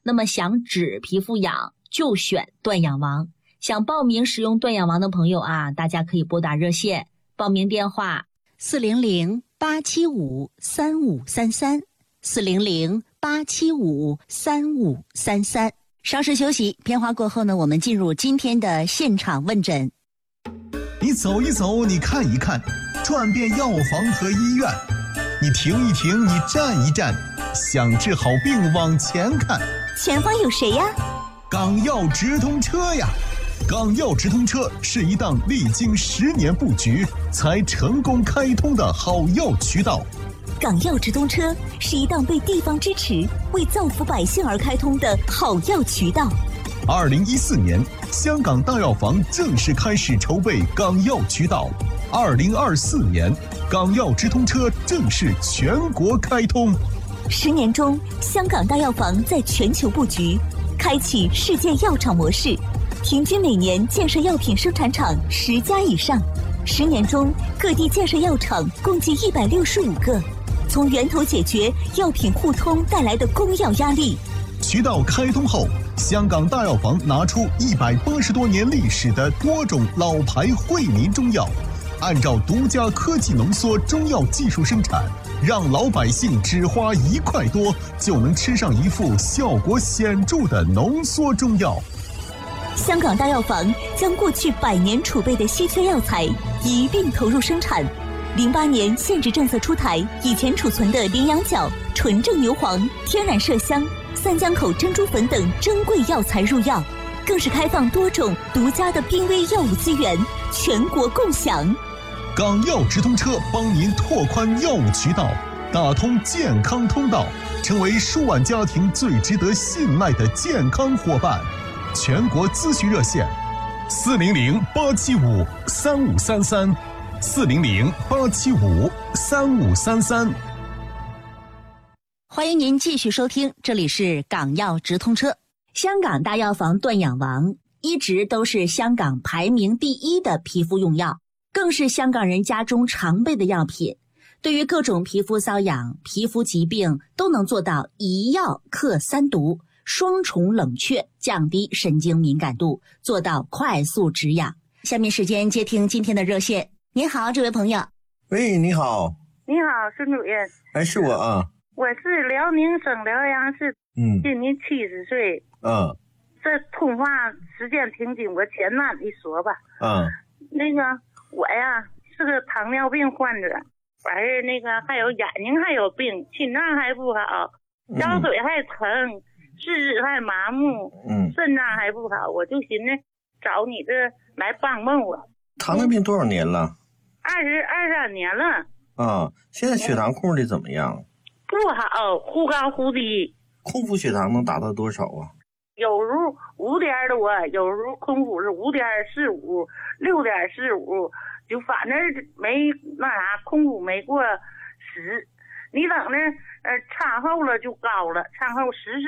那么想止皮肤痒就选断氧王。想报名使用断氧王的朋友啊，大家可以拨打热线，报名电话400-875-3533，400-875-3533。稍事休息，片花过后呢，我们进入今天的现场问诊。 你走一走，你看一看，转遍药房和医院，你停一停，你站一站，想治好病往前看。 前方有谁呀？ 港药直通车呀！港药直通车是一档历经10年布局才成功开通的好药渠道。 港药直通车是一档被地方支持、为造福百姓而开通的好药渠道。 2014年，香港大药房正式开始筹备港药渠道。2024年，港药直通车正式全国开通。 10年中，香港大药房在全球布局，开启世界药厂模式，平均每年建设药品生产厂10家以上。10年中，各地建设药厂共计165个，从源头解决药品互通带来的供药压力。 渠道开通后，香港大药房拿出180多年历史的多种老牌惠民中药，按照独家科技浓缩中药技术生产，让老百姓只花1块多就能吃上一副效果显著的浓缩中药。 香港大药房将过去100年储备的稀缺药材一并投入生产。08年限制政策出台，以前储存的羚羊角、纯正牛黄、天然麝香、三江口珍珠粉等珍贵药材入药，更是开放多种独家的濒危药物资源，全国共享。 港药直通车帮您拓宽药物渠道，打通健康通道，成为数万家庭最值得信赖的健康伙伴。全国咨询热线400-875-3533，400-875-3533。 欢迎您继续收听，这里是港药直通车。香港大药房断氧王一直都是香港排名第1的皮肤用药，更是香港人家中常备的药品。对于各种皮肤瘙痒、皮肤疾病都能做到一药克3毒，双重冷却，降低神经敏感度，做到快速止痒。下面时间接听今天的热线。您好，这位朋友。 喂，你好。 你好，孙主任。 哎，是我啊。 我是辽宁省辽阳市，今年70岁。这通话时间挺紧，我简单一说吧。那个我呀是个糖尿病患者，完事那个还有眼睛还有病，心脏还不好，腰腿还疼，四肢还麻木，肾脏还不好，我就寻思找你这来帮帮我。 糖尿病多少年了 ？23年了。 现在血糖控制怎么样？ 不好，忽高忽低。 空腹血糖能达到多少啊？ 有如5点多，有如空腹是5.45、6.45，就反正没那啥，空腹没过10。你等着，餐后了就高了，餐后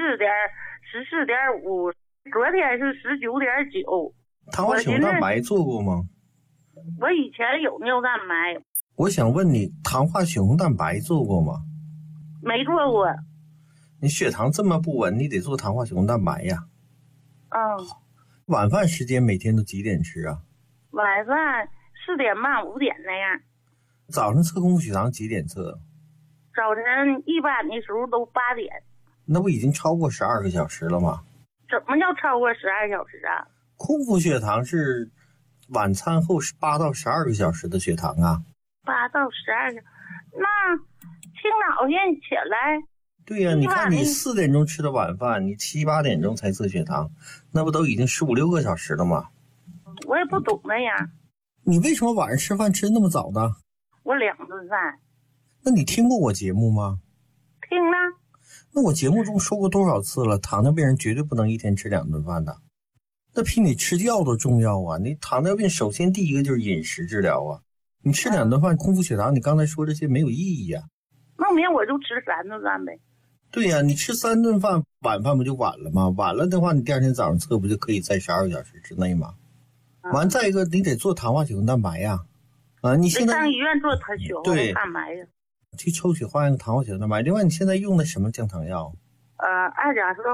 14.5，昨天是19.9。 糖化血红蛋白做过吗？ 我以前有尿蛋白。 我想问你，糖化血红蛋白做过吗？ 没做过。 你血糖这么不稳，你得做糖化血红蛋白呀。晚饭时间每天都几点吃啊？ 晚饭4点半、5点那样。 早上测空腹血糖几点测？ 早晨一般的时候都8点。 那不已经超过12个小时了吗？ 怎么叫超过12小时啊？ 空腹血糖是晚餐后8到12个小时的血糖啊。 8到12个，那清早先起来。 对呀，你看你4点钟吃的晚饭，你7、8点钟才测血糖，那不都已经15、16个小时了吗？ 我也不懂那样。 你为什么晚上吃饭吃那么早呢？ 我2顿饭。 那你听过我节目吗？ 听了。 那我节目中说过多少次了，糖尿病人绝对不能一天吃2顿饭的，那比你吃药都重要啊！你糖尿病首先第一个就是饮食治疗啊，你吃2顿饭空腹血糖，你刚才说这些没有意义啊。 那明我就吃3顿饭呗。 对呀，你吃3顿饭，晚饭不就晚了吗？晚了的话，你第二天早上测不就可以在12个小时之内吗？完，再一个你得做糖化血红蛋白呀。你现在上医院做血红蛋白呀。 去抽血化验糖化血红蛋白。另外，你现在用的什么降糖药？ 2甲酸